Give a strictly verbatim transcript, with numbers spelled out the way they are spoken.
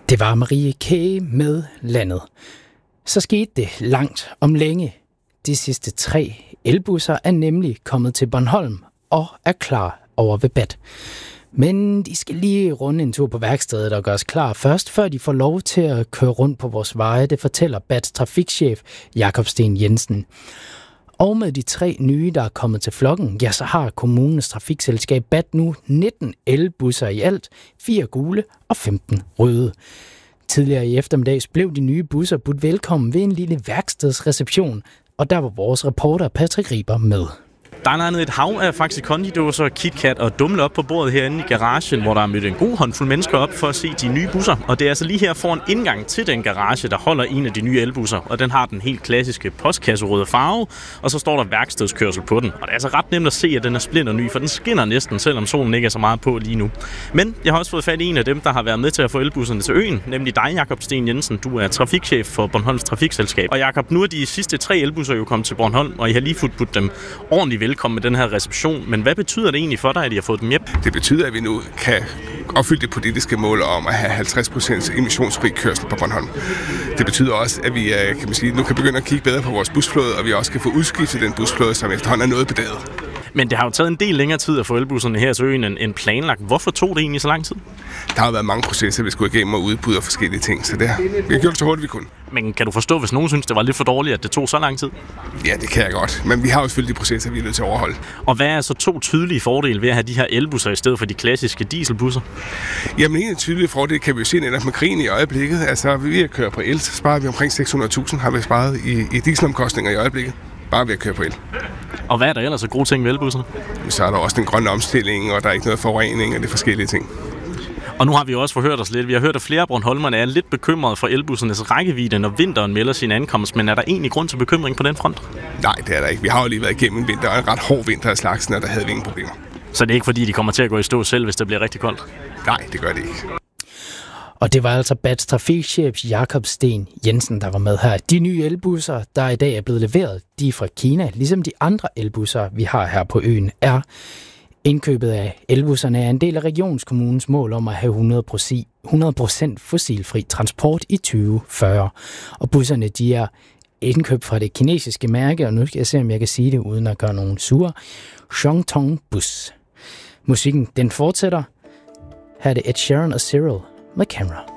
Det var Marie K. med Landet. Så skete det langt om længe. De sidste tre elbusser er nemlig kommet til Bornholm og er klar over ved Bat. Men de skal lige runde en tur på værkstedet og gøres klar først, før de får lov til at køre rundt på vores veje. Det fortæller Bats trafikchef Jakob Sten Jensen. Og med de tre nye, der er kommet til flokken, ja, så har kommunens trafikselskab Bat nu nitten elbusser i alt, fire gule og femten røde. Tidligere i eftermiddags blev de nye busser budt velkommen ved en lille værkstedsreception, og der var vores reporter Patrick Riber med. Der er landet et hav af faktisk kondidåser, KitKat og dumle op på bordet herinde i garagen, hvor der er mødt en god håndfuld mennesker op for at se de nye busser. Og det er altså lige her foran indgang til den garage, der holder en af de nye elbusser. Og den har den helt klassiske postkasserøde farve, og så står der værkstedskørsel på den. Og det er altså ret nemt at se, at den er splinterny, for den skinner næsten, selvom solen ikke er så meget på lige nu. Men jeg har også fået fat i en af dem, der har været med til at få elbusserne til øen, nemlig dig, Jakob Sten Jensen. Du er trafikchef for Bornholms Trafikselskab. Og Jakob, nu er de sidste tre elbusser jo kommet til Bornholm, og I har lige fået dem ordentligt velkommen med den her reception. Men hvad betyder det egentlig for dig, at I har fået dem hjem? Det betyder, at vi nu kan opfylde det politiske mål om at have halvtreds procent emissionsfri kørsel på Bornholm. Det betyder også, at vi kan man sige, nu kan begynde at kigge bedre på vores busflåde, og vi også kan få udskiftet den busflåde, som efterhånden er noget bedaget. Men det har jo taget en del længere tid at få elbusserne her til øen end planlagt. Hvorfor tog det egentlig så lang tid? Der har været mange processer, vi skulle igennem og udbud og forskellige ting, så det har, vi har gjort det så hurtigt, vi kunne. Men kan du forstå, hvis nogen synes, det var lidt for dårligt, at det tog så lang tid? Ja, det kan jeg godt. Men vi har jo selvfølgelig de processer, vi er nødt til at overholde. Og hvad er så to tydelige fordele ved at have de her elbusser i stedet for de klassiske dieselbusser? Jamen, en tydelige fordel kan vi jo se netop med krigen i øjeblikket. Altså, ved at køre på el, så sparer vi omkring seks hundrede tusind, har vi sparet i, i dieselomkostninger i øjeblikket. Bare ved at køre på el. Og hvad er der ellers så gode ting ved elbusserne? Så er der også den grønne omstilling, og der er ikke noget forurening, og det er forskellige ting. Og nu har vi jo også forhørt os lidt. Vi har hørt, at flere bornholmerne er lidt bekymrede for elbussernes rækkevidde, når vinteren melder sin ankomst. Men er der egentlig grund til bekymring på den front? Nej, det er der ikke. Vi har jo lige været igennem en vinter, og en ret hård vinter af slagsen, og der havde vi ingen problemer. Så det er ikke fordi, de kommer til at gå i stå selv, hvis det bliver rigtig koldt? Nej, det gør det ikke. Og det var altså Bats trafikchef Jakob Sten Jensen, der var med her. De nye elbusser, der i dag er blevet leveret, de er fra Kina, ligesom de andre elbusser, vi har her på øen, er. Indkøbet af elbusserne er en del af regionskommunens mål om at have hundrede procent fossilfri transport i tyve fyrre. Og busserne, de er indkøbt fra det kinesiske mærke, og nu skal jeg se, om jeg kan sige det uden at gøre nogen sure. Shuangtong Bus. Musikken, den fortsætter. Her er det Ed Sheeran og Cyril med Camera.